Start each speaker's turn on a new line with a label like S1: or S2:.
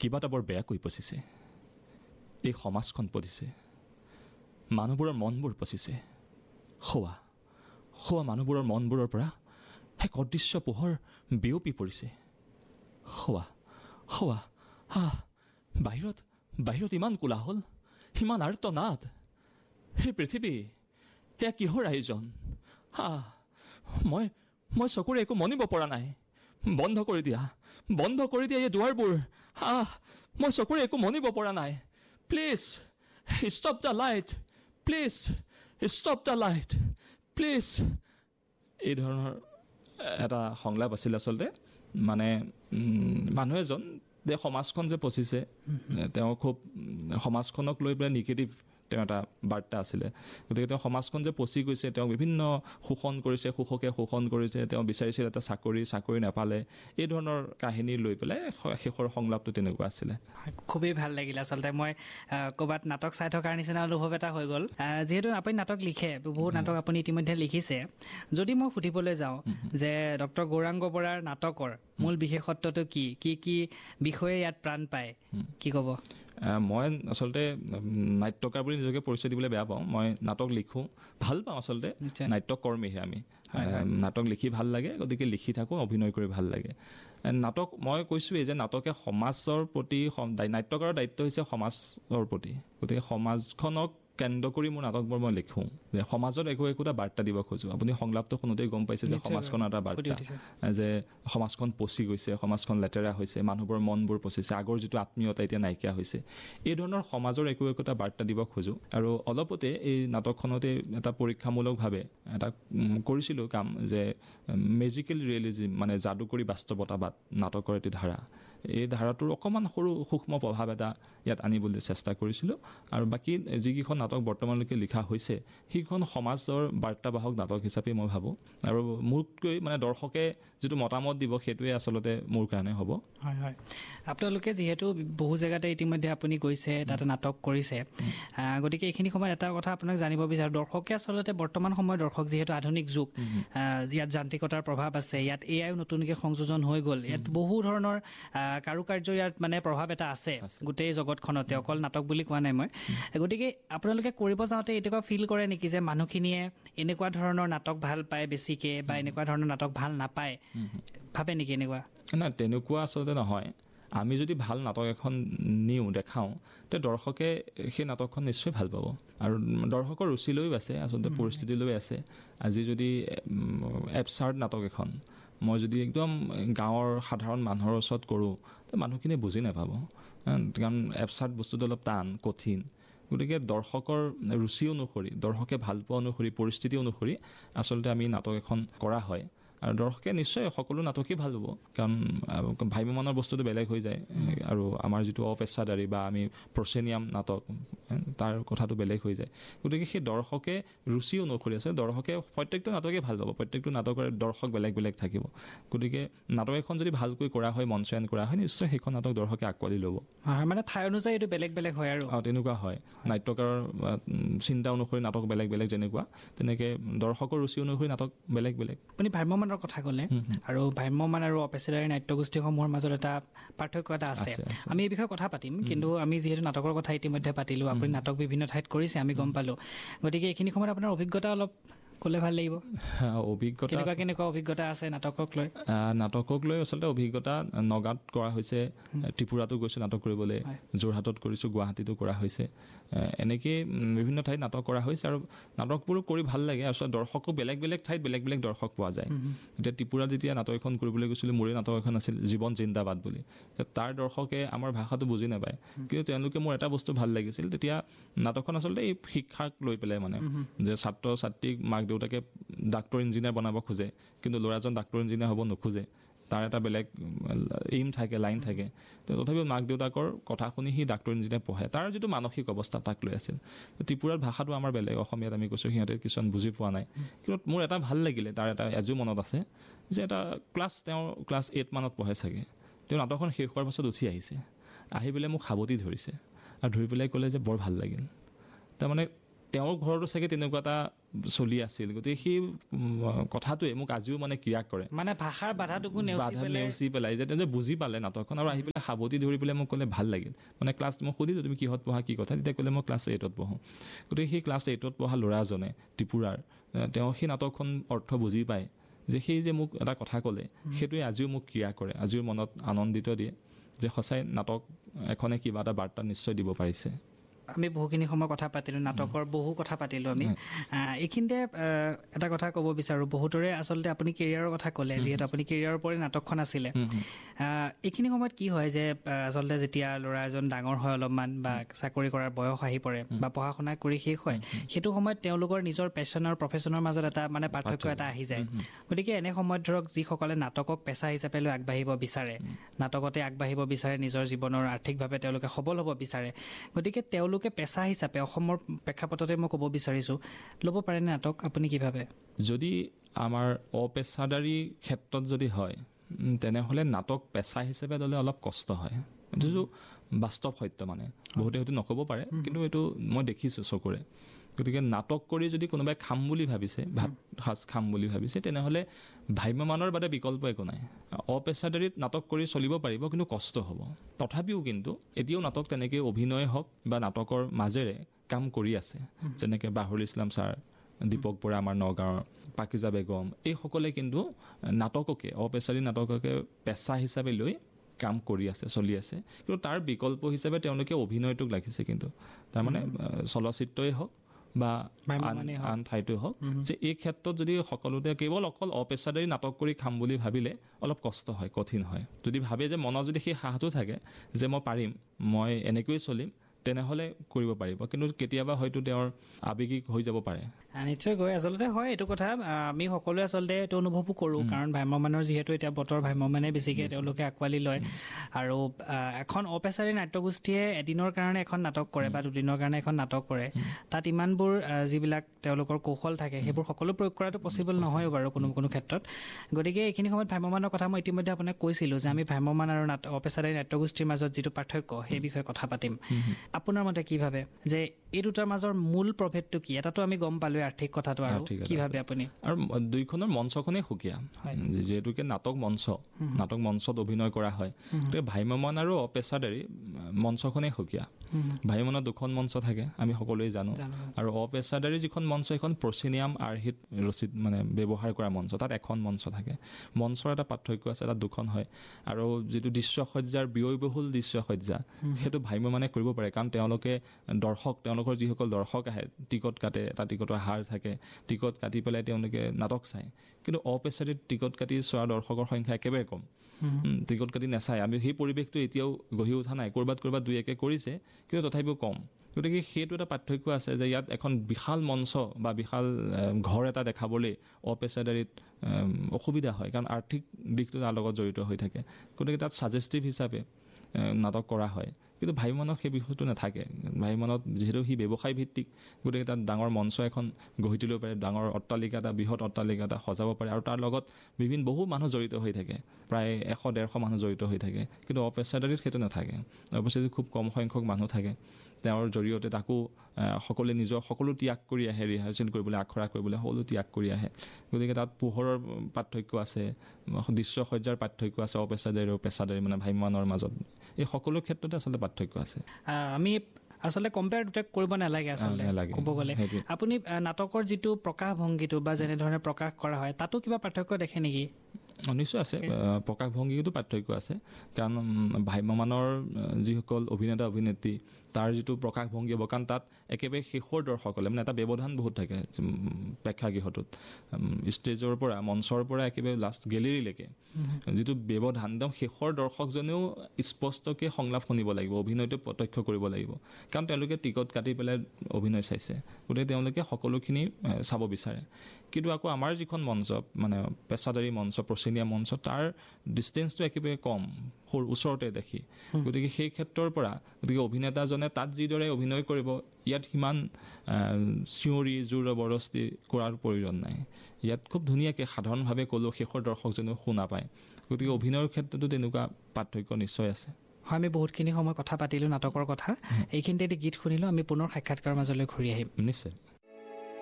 S1: কিবা এটা বৰ বেয়াকৈ পচিছে। এই সমাজখন পচিছে, মানুহবোৰৰ মনবোৰ পচিছে। খোৱা মানুহবোৰৰ মনবোৰৰ পৰা এক অদৃশ্য পোহৰ বিয়পি পৰিছে। বাহিৰত ইমান কোলাহল, ইমান আৰ্তনাদ। সেই পৃথিৱী, এয়া কিহৰ আয়োজন? মই চকুৰে একো মনিব পৰা নাই। বন্ধ কৰি দিয়া এই দুৱাৰবোৰ। মই চকুৰে একো মনিব পৰা নাই। Please stop the light, please stop the light, please. এই ধৰণৰ এটা সংলাপ আছিল আচলতে। মানে মানুহ এজন যে সমাজখন যে পচিছে, তেওঁ খুব সমাজখনক লৈ পেলাই নিগেটিভ তেওঁ এটা বাৰ্তা আছিলে। গতিকে তেওঁ সমাজখন যে পচি গৈছে, তেওঁ বিভিন্ন শোষণ কৰিছে, শোষকে শোষণ কৰিছে, তেওঁ বিচাৰিছিল এটা চাকৰি নাপালে। এই ধৰণৰ কাহিনী লৈ পেলাই শেষৰ সংলাপটো তেনেকুৱা আছিলে।
S2: খুবেই ভাল লাগিল আচলতে। মই ক'ৰবাত নাটক চাই থকাৰ নিচিনা অনুভৱ এটা হৈ গ'ল। যিহেতু আপুনি নাটক লিখে, বহুত নাটক আপুনি ইতিমধ্যে লিখিছে, যদি মই সুধিবলৈ যাওঁ যে ডক্টৰ গৌৰাংগ বৰাৰ নাটকৰ মূল বিশেষত্বটো কি কি বিষয়ে ইয়াত প্ৰাণ পায়, কি ক'ব?
S1: মই আচলতে নাট্যকাৰ বুলি নিজকে পৰিচয় দিবলৈ বেয়া পাওঁ। মই নাটক লিখোঁ, ভাল পাওঁ আচলতে। নাট্যকৰ্মীহে আমি। নাটক লিখি ভাল লাগে, গতিকে লিখি থাকোঁ, অভিনয় কৰি ভাল লাগে। নাটক মই কৈছোঁৱেই যে নাটকে সমাজৰ প্ৰতি, নাট্যকাৰৰ দায়িত্ব হৈছে সমাজৰ প্ৰতি। গতিকে সমাজখনক কেন্দ্ৰ কৰি মোৰ নাটকবোৰ মই লিখোঁ, যে সমাজত একোটা বাৰ্তা দিব খোজোঁ। আপুনি সংলাপটো শুনোতেই গম পাইছে যে সমাজখনৰ এটা বাৰ্তা, যে সমাজখন পচি গৈছে, সমাজখন লেতেৰা হৈছে, মানুহবোৰৰ মনবোৰ পচিছে, আগৰ যিটো আত্মীয়তা এতিয়া নাইকিয়া হৈছে। এই ধৰণৰ সমাজৰ একোটা বাৰ্তা দিব খোজোঁ। আৰু অলপতে এই নাটকখনতে এটা পৰীক্ষামূলকভাৱে এটা কৰিছিলোঁ কাম, যে মেজিকেল ৰিয়েলিজিম, মানে যাদুকৰী বাস্তৱতাবাদ নাটকৰ এটি ধাৰা। এই ধাৰাটোৰ অকণমান সৰু সূক্ষ্ম প্ৰভাৱ এটা ইয়াত আনিবলৈ চেষ্টা কৰিছিলোঁ। আৰু বাকী যিকেইখন নাটক বৰ্তমানলৈকে লিখা হৈছে, সেইখন সমাজৰ বাৰ্তাবাহক নাটক হিচাপে মই ভাবোঁ। আৰু মোতকৈ মানে দৰ্শকে যিটো মতামত দিব, সেইটোৱে আচলতে মোৰ কাৰণে হ'ব।
S2: হয়। আপোনালোকে যিহেতু বহু জেগাতে ইতিমধ্যে আপুনি গৈছে, তাতে নাটক কৰিছে, গতিকে এইখিনি সময়ত এটা কথা আপোনাক জানিব বিচাৰোঁ। দৰ্শকে আচলতে বৰ্তমান সময়ৰ দৰ্শক, যিহেতু আধুনিক যুগ, ইয়াত যান্ত্ৰিকতাৰ প্ৰভাৱ আছে, ইয়াত এআইও নতুনকৈ সংযোজন হৈ গ'ল, ইয়াত বহু ধৰণৰ কাৰুকাৰ্য, ইয়াত মানে প্ৰভাৱ এটা আছে গোটেই জগতখনতে, অকল নাটক বুলি কোৱা নাই মই। গতিকে আপোনালোকে কৰিব যাওঁতে এনেকুৱা ফিল কৰে নেকি যে মানুহখিনিয়ে এনেকুৱা ধৰণৰ নাটক ভাল পায় বেছিকৈ, বা এনেকুৱা ধৰণৰ নাটক ভাল নাপায়, ভাবে নেকি এনেকুৱা?
S1: নাই, তেনেকুৱা আচলতে নহয়। আমি যদি ভাল নাটক এখন দেখাওঁ, তে দৰ্শকে সেই নাটকখন নিশ্চয় ভাল পাব। আৰু দৰ্শকৰ ৰুচিলৈও আছে, আচলতে পৰিস্থিতিলৈ আছে। আজি যদি এবচাৰ্ড নাটক এখন মই যদি একদম গাঁৱৰ সাধাৰণ মানুহৰ ওচৰত কৰোঁ, তো মানুহখিনিয়ে বুজি নাপাব, কাৰণ এবচাৰ্ড বস্তুটো অলপ টান, কঠিন। গতিকে দৰ্শকৰ ৰুচি অনুসৰি, দৰ্শকে ভাল পোৱা অনুসৰি, পৰিস্থিতি অনুসৰি আচলতে আমি নাটক এখন কৰা হয়। আৰু দৰ্শকে নিশ্চয় সকলো নাটকেই ভাল পাব, কাৰণ ভাৱ্যমানৰ বস্তুটো বেলেগ হৈ যায়। আৰু আমাৰ যিটো অপেচাদাৰী বা আমি প্ৰচেনিয়াম নাটক, তাৰ কথাটো বেলেগ হৈ যায়। গতিকে সেই দৰ্শকে ৰুচি অনুসৰি আছে, দৰ্শকে প্ৰত্যেকটো নাটকেই ভাল পাব, প্ৰত্যেকটো নাটকৰ দৰ্শক বেলেগ বেলেগ থাকিব। গতিকে নাটক এখন যদি ভালকৈ কৰা হয়, মঞ্চায়ন কৰা হয়, নিশ্চয় সেইখন নাটক দৰ্শকে আঁকোৱালি ল'ব।
S2: মানে ঠাই অনুযায়ী এইটো বেলেগ বেলেগ হয় আৰু
S1: তেনেকুৱা হয়। নাট্যকাৰৰ চিন্তা অনুসৰি নাটক বেলেগ বেলেগ, যেনেকুৱা তেনেকৈ দৰ্শকৰ ৰুচি অনুসৰি নাটক বেলেগ বেলেগ।
S2: আপুনি ভ্ৰাম্যমানৰ কথা ক'লে, আৰু ভ্ৰাম্যমান আৰু অপেচাদাৰী নাট্যগোষ্ঠীসমূহৰ মাজত এটা পাৰ্থক্য এটা আছে। আমি এই বিষয়ে কথা পাতিম, কিন্তু আমি যিহেতু নাটকৰ কথা ইতিমধ্যে পাতিলোঁ, আপুনি নাটক বিভিন্ন ঠাইত কৰিছে, আমি গম পালোঁ। গতিকে এইখিনি সময়ত আপোনাৰ অভিজ্ঞতা অলপ ক'লে ভাল লাগিব। কেনেকুৱা অভিজ্ঞতা আছে নাটকক লৈ?
S1: নাটকক লৈ আচলতে অভিজ্ঞতা নগাঁৱত কৰা হৈছে, ত্ৰিপুৰাতো গৈছোঁ নাটক কৰিবলৈ, যোৰহাটত কৰিছোঁ, গুৱাহাটীতো কৰা হৈছে। এনেকেই বিভিন্ন ঠাইত নাটক কৰা হৈছে, আৰু নাটকবোৰো কৰি ভাল লাগে। আচলতে দৰ্শকো বেলেগ বেলেগ ঠাইত বেলেগ বেলেগ দৰ্শক পোৱা যায়। এতিয়া ত্ৰিপুৰাত যেতিয়া নাটক এখন কৰিবলৈ গৈছিলোঁ, মোৰে নাটক এখন আছিল জীৱন জিন্দাবাদ বুলি। তাৰ দৰ্শকে আমাৰ ভাষাটো বুজি নাপায়, কিন্তু তেওঁলোকে মোৰ এটা বস্তু ভাল লাগিছিল, তেতিয়া নাটকখন আচলতে এই শিক্ষাক লৈ পেলাই, মানে যে ছাত্ৰ ছাত্ৰীক মাক দেউতাকে ডাক্তৰ ইঞ্জিনিয়াৰ বনাব খোজে, কিন্তু ল'ৰাজন ডাক্তৰ ইঞ্জিনিয়াৰ হ'ব নোখোজে। তাৰ এটা বেলেগ এইম থাকে, লাইন থাকে। তথাপিও মাক দেউতাকৰ কথা শুনি সি ডাক্তৰ ইঞ্জিনিয়াৰ পঢ়ে। তাৰ যিটো মানসিক অৱস্থা তাক লৈ আছিল। ত্ৰিপুৰাৰ ভাষাটো আমাৰ বেলেগ, অসমীয়াত আমি কৈছোঁ, সিহঁতে কিছুমান বুজি পোৱা নাই। কিন্তু মোৰ এটা ভাল লাগিলে, তাৰ এটা এজো মনত আছে, যে তেওঁ ক্লাছ 8 মানত পঢ়ে চাগে। তেওঁ নাটকখন শেষ হোৱাৰ পাছত উঠি আহিছে, আহি পেলাই মোক সাৱটি ধৰিছে, আৰু ধৰি পেলাই ক'লে যে বৰ ভাল লাগিল। তাৰমানে তেওঁৰ ঘৰতো চাগে তেনেকুৱা এটা চলি আছিল, গতিকে সেই কথাটোৱে মোক আজিও মানে ক্ৰিয়া কৰে,
S2: মানে ভাষাৰ বাধাটোকো
S1: নেওচি পেলাই যে তেওঁ বুজি পালে নাটকখন আৰু আহি পেলাই সাৱতি ধৰি পেলাই মোক ক'লে ভাল লাগিল। মানে ক্লাছ মই সুধিলোঁ তুমি কিহত পঢ়া কি কথা, তেতিয়া ক'লে মই ক্লাছ 8ত পঢ়োঁ। গতিকে সেই ক্লাছ 8ত পঢ়া ল'ৰাজনে ত্ৰিপুৰাৰ, তেওঁ সেই নাটকখন অৰ্থ বুজি পায় যে সেই যে মোক এটা কথা ক'লে সেইটোৱে আজিও মোক ক্ৰিয়া কৰে, আজিও মনত আনন্দিত দিয়ে যে সঁচাই নাটক এখনে কিবা এটা বাৰ্তা নিশ্চয় দিব পাৰিছে।
S2: আমি বহুখিনি সময় কথা পাতিলোঁ, নাটকৰ বহু কথা পাতিলোঁ আমি। এইখিনিতে এটা কথা ক'ব বিচাৰোঁ, বহুতৰে আচলতে আপুনি কেৰিয়াৰৰ কথা ক'লে, যিহেতু আপুনি কেৰিয়াৰৰ ওপৰতে নাটকখন আছিলে। এইখিনি সময়ত কি হয় যে আচলতে যেতিয়া ল'ৰা এজন ডাঙৰ হয় অলপমান বা চাকৰি কৰাৰ বয়স আহি পৰে বা পঢ়া শুনা কৰি শেষ হয়, সেইটো সময়ত তেওঁলোকৰ নিজৰ পেশ্যন আৰু প্ৰফেশ্যনৰ মাজত এটা মানে পাৰ্থক্য এটা আহি যায়। গতিকে এনে সময়ত ধৰক যিসকলে নাটকক পেচা হিচাপে লৈ আগবাঢ়িব বিচাৰে, নাটকতে আগবাঢ়িব বিচাৰে, নিজৰ জীৱনৰ আৰ্থিকভাৱে তেওঁলোকে সবল হ'ব বিচাৰে, গতিকে তেওঁলোকে পেচা হিচাপে অসমৰ প্ৰেক্ষাপটতে মই ক'ব বিচাৰিছোঁ ল'ব পাৰেনে নাটক, আপুনি কি ভাবে?
S1: যদি আমাৰ অপেচাদাৰী ক্ষেত্ৰত যদি হয় তেনেহ'লে নাটক পেচা হিচাপে ল'লে অলপ কষ্ট হয়। এইটো বাস্তৱ সত্য, মানে বহুতে হয়তো নক'ব পাৰে, কিন্তু এইটো মই দেখিছোঁ চকুৰে। গতিকে নাটক কৰি যদি কোনোবাই খাম বুলি ভাবিছে, ভাত সাজ খাম বুলি ভাবিছে, তেনেহ'লে ভ্ৰাম্যমানৰ বাদে বিকল্প একো নাই। অপেচাদাৰীত নাটক কৰি চলিব পাৰিব, কিন্তু কষ্ট হ'ব। তথাপিও কিন্তু এতিয়াও নাটক তেনেকৈ অভিনয় হওক বা নাটকৰ মাজেৰে কাম কৰি আছে, যেনেকৈ বাহৰুল ইছলাম ছাৰ, দীপক বৰা আমাৰ নগাঁৱৰ, পাকিজা বেগম, এইসকলে কিন্তু নাটককে, অপেচাৰী নাটককে পেচা হিচাপে লৈ কাম কৰি আছে, চলি আছে। কিন্তু তাৰ বিকল্প হিচাপে তেওঁলোকে অভিনয়টোক লাগিছে। কিন্তু তাৰমানে চলচ্চিত্ৰই হওক বা আন ঠাইটো হওক, যে এই ক্ষেত্ৰত যদি সকলোতে কেৱল অকল অপেচাদাৰী নাটক কৰি খাম বুলি ভাবিলে অলপ কষ্ট হয়, কঠিন হয়। যদি ভাবে যে মনত যদি সেই সাহটো থাকে যে মই পাৰিম, মই এনেকৈয়ে চলিম, তেনেহ'লে কৰিব পাৰিব। কিন্তু কেতিয়াবা হয়তো তেওঁৰ আৱেগিক হৈ যাব পাৰে।
S2: নিশ্চয়কৈ আচলতে হয় এইটো কথা, আমি সকলোৱে আচলতে এইটো অনুভৱো কৰোঁ, কাৰণ ভ্ৰাম্যমানৰ যিহেতু এতিয়া বতৰ ভ্ৰাম্যমানে বেছিকৈ তেওঁলোকে আঁকোৱালি লয়। আৰু এখন অপেচাৰী নাট্যগোষ্ঠীয়ে এদিনৰ কাৰণে এখন নাটক কৰে বা দুদিনৰ কাৰণে এখন নাটক কৰে, তাত ইমানবোৰ যিবিলাক তেওঁলোকৰ কৌশল থাকে সেইবোৰ সকলো প্ৰয়োগ কৰাটো পচিবল নহয়ো বাৰু কোনো ক্ষেত্ৰত। গতিকে এইখিনি সময়ত ভ্ৰাম্যমানৰ কথা মই ইতিমধ্যে আপোনাক কৈছিলোঁ যে আমি ভ্ৰাম্যমান আৰু অপেচাৰী নাট্যগোষ্ঠীৰ মাজত যিটো পাৰ্থক্য সেই বিষয়ে কথা পাতিম। আপোনাৰ মতে কি ভাবে যে এই দুটাৰ মাজৰ মূল প্ৰভেদটো কি? এটাতো আমি গম পালোঁ আৰ্থিক কথাটো, আৰু কি ভাবে আপুনি?
S1: আৰু দুইখনৰ মঞ্চখনেই সুকীয়া, যিহেতুকে নাটক মঞ্চত অভিনয় কৰা হয়। গতিকে ভ্ৰাম্যমান আৰু অপেচাদাৰী মঞ্চখনেই সুকীয়া। ভ্ৰাম্যমানত দুখন মঞ্চ থাকে, আমি সকলোৱে জানো, আৰু অপেচাদাৰী যিখন মঞ্চ সেইখন প্ৰচিনিয়াম আৰ্হিত ৰচিত মানে ব্যৱহাৰ কৰা মঞ্চ, তাত এখন মঞ্চ থাকে। মঞ্চৰ এটা পাৰ্থক্য আছে, তাত দুখন হয়। আৰু যিটো দৃশ্যসজ্জাৰ ব্যয়বহুল দৃশ্যসজ্জা, সেইটো ভ্ৰাম্যমানে কৰিব পাৰে, কাৰণ তেওঁলোকে তেওঁলোকৰ যিসকল দৰ্শক আহে, টিকট কাটে, এটা টিকটৰ হাৰ থাকে, টিকট কাটি পেলাই তেওঁলোকে নাটক চায়। কিন্তু অপেচাৰীত টিকট কাটি চোৱা দৰ্শকৰ সংখ্যা একেবাৰে কম, টিকট কাটি নাচায়। আমি সেই পৰিৱেশটো এতিয়াও গঢ়ি উঠা নাই, ক'ৰবাত দুই একে কৰিছে, কিন্তু তথাপিও কম। গতিকে সেইটো এটা পাৰ্থক্য আছে যে ইয়াত এখন বিশাল মঞ্চ বা বিশাল ঘৰ এটা দেখাবলৈ অপেচাদাৰীত অসুবিধা হয়, কাৰণ আৰ্থিক দিশটো তাৰ লগত জড়িত হৈ থাকে। গতিকে তাত ছাজেষ্টিভ হিচাপে নাটক কৰা হয়। কিন্তু ভ্ৰাম্যমানত সেই বিষয়টো নাথাকে। ভ্ৰাম্যমানত যিহেতু সি ব্যৱসায় ভিত্তিক, গতিকে তাত ডাঙৰ মঞ্চ এখন গঢ়ি তুলিব পাৰে, ডাঙৰ অট্টালিকা এটা, বৃহৎ অট্টালিকা এটা সজাব পাৰে, আৰু তাৰ লগত বহু মানুহ জড়িত হৈ থাকে, প্ৰায় 100-150 মানুহ জড়িত হৈ থাকে। কিন্তু অপেচাদাৰীত সেইটো নাথাকে। অপেচাদাৰীত খুব কম সংখ্যক মানুহ থাকে, তেওঁৰ জৰিয়তে তাকো সকলোৱে নিজৰ সকলো ত্যাগ কৰি আহে, ৰিহাৰ্চেল কৰিবলৈ, আখৰা কৰিবলৈ সকলো ত্যাগ কৰি আহে। গতিকে তাত পোহৰৰ পাৰ্থক্য আছে, দৃশ্যসজ্জাৰ পাৰ্থক্য আছে অপেচাদাৰী আৰু পেচাদাৰী মানে ভ্ৰাম্যমানৰ মাজত। এই সকলো ক্ষেত্ৰতে আচলতে পাৰ্থক্য আছে।
S2: আমি আচলতে কম্পেয়াৰ দুটাক কৰিব নালাগে আচলতে ক'ব গ'লে। আপুনি নাটকৰ যিটো প্ৰকাশভংগীটো বা যেনেধৰণে প্ৰকাশ কৰা হয়, তাতো কিবা পাৰ্থক্য দেখে নেকি?
S1: নিশ্চয় আছে, প্ৰকাশভংগীতো পাৰ্থক্য আছে। কাৰণ ভ্ৰাম্যমানৰ যিসকল অভিনেতা অভিনেত্ৰী, তাৰ যিটো প্ৰকাশভংগী হ'ব, কাৰণ তাত একেবাৰে শেষৰ দৰ্শকলে মানে এটা ব্যৱধান বহুত থাকে প্ৰেক্ষাগৃহটোত, ষ্টেজৰ পৰা, মঞ্চৰ পৰা একেবাৰে লাষ্ট গেলেৰীলৈকে যিটো ব্যৱধান, একদম শেষৰ দৰ্শকজনেও স্পষ্টকৈ সংলাপ শুনিব লাগিব, অভিনয়টো প্ৰত্যক্ষ কৰিব লাগিব, কাৰণ তেওঁলোকে টিকট কাটি পেলাই অভিনয় চাইছে। গতিকে তেওঁলোকে সকলোখিনি চাব বিচাৰে। কিন্তু আকৌ আমাৰ যিখন মঞ্চ মানে পেচাদাৰী মঞ্চ, প্ৰচিনিয়া মঞ্চ, তাৰ ডিষ্টেঞ্চটো একেবাৰে কম, ওচৰতে দেখি। গতিকে সেই ক্ষেত্ৰৰ পৰা অভিনেতাজনে তাত যিদৰে অভিনয় কৰিব, ইয়াত সিমান চিঞৰি জোৰ জবৰদস্তি কৰাৰ প্ৰয়োজন নাই। ইয়াত খুব ধুনীয়াকৈ সাধাৰণভাৱে ক'লেও শেষৰ দৰ্শকজনেও শুনা পায়। গতিকে অভিনয়ৰ ক্ষেত্ৰতো তেনেকুৱা পাৰ্থক্য নিশ্চয় আছে।
S2: হয়, আমি বহুতখিনি সময় কথা পাতিলোঁ নাটকৰ কথা। এইখিনিতে গীত শুনিলোঁ, আমি পুনৰ সাক্ষাৎকাৰৰ মাজলৈ ঘূৰি আহিম
S1: নিশ্চয়।